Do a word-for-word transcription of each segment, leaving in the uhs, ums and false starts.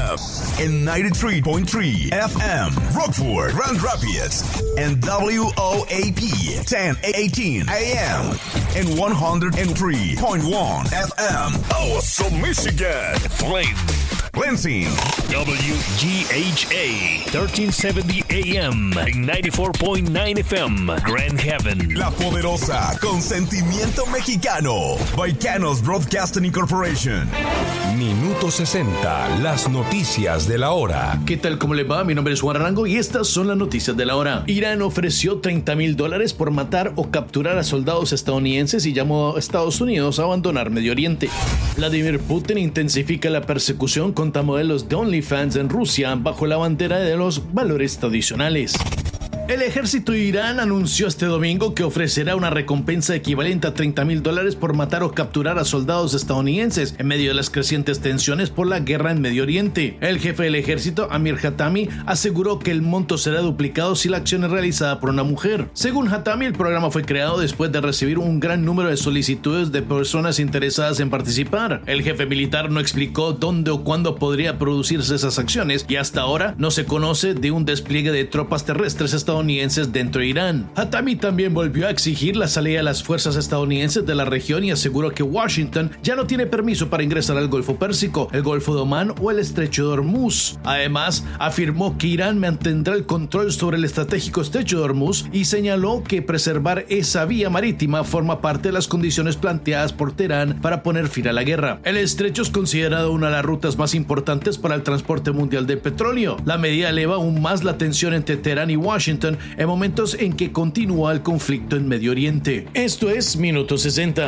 and ninety-three point three F M, Rockford, Grand Rapids, and W O A P ten eighteen A M, and one oh three point one F M, Awesome, Michigan, Flint, Lansing, W G H A thirteen seventy A M, and ninety-four point nine F M, Grand Haven. La poderosa, con sentimiento mexicano, Baicanos Broadcasting Incorporation. Minuto sesenta, las noticias de la hora. ¿Qué tal? ¿Cómo le va? Mi nombre es Juan Arango y estas son las noticias de la hora. Irán ofreció treinta mil dólares por matar o capturar a soldados estadounidenses y llamó a Estados Unidos a abandonar Medio Oriente. Vladimir Putin intensifica la persecución contra modelos de OnlyFans en Rusia bajo la bandera de los valores tradicionales. El ejército de Irán anunció este domingo que ofrecerá una recompensa equivalente a treinta mil dólares por matar o capturar a soldados estadounidenses en medio de las crecientes tensiones por la guerra en Medio Oriente. El jefe del ejército, Amir Hatami, aseguró que el monto será duplicado si la acción es realizada por una mujer. Según Hatami, el programa fue creado después de recibir un gran número de solicitudes de personas interesadas en participar. El jefe militar no explicó dónde o cuándo podría producirse esas acciones y hasta ahora no se conoce de un despliegue de tropas terrestres estadounidenses dentro de Irán. Hatami también volvió a exigir la salida de las fuerzas estadounidenses de la región y aseguró que Washington ya no tiene permiso para ingresar al Golfo Pérsico, el Golfo de Omán o el Estrecho de Hormuz. Además, afirmó que Irán mantendrá el control sobre el estratégico Estrecho de Hormuz y señaló que preservar esa vía marítima forma parte de las condiciones planteadas por Teherán para poner fin a la guerra. El estrecho es considerado una de las rutas más importantes para el transporte mundial de petróleo. La medida eleva aún más la tensión entre Teherán y Washington en momentos en que continúa el conflicto en Medio Oriente. Esto es Minuto sesenta.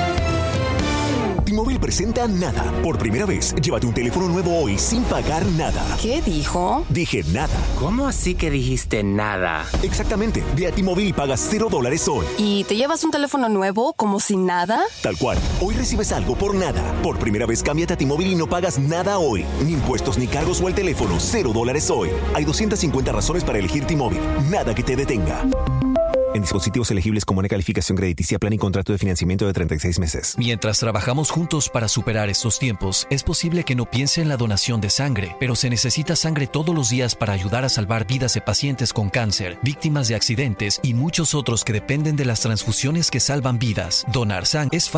T-Mobile presenta Nada. Por primera vez, llévate un teléfono nuevo hoy sin pagar nada. ¿Qué dijo? Dije nada. ¿Cómo así que dijiste nada? Exactamente. Ve a T-Mobile y pagas cero dólares hoy. ¿Y te llevas un teléfono nuevo como sin nada? Tal cual. Hoy recibes algo por nada. Por primera vez, cámbiate a T-Mobile y no pagas nada hoy. Ni impuestos ni cargos o el teléfono. Cero dólares hoy. Hay doscientas cincuenta razones para elegir T-Mobile. Nada que te detenga. En dispositivos elegibles con buena calificación crediticia, plan y contrato de financiamiento de treinta y seis meses. Mientras trabajamos juntos para superar estos tiempos, es posible que no piense en la donación de sangre, pero se necesita sangre todos los días para ayudar a salvar vidas de pacientes con cáncer, víctimas de accidentes y muchos otros que dependen de las transfusiones que salvan vidas. Donar sangre es fácil.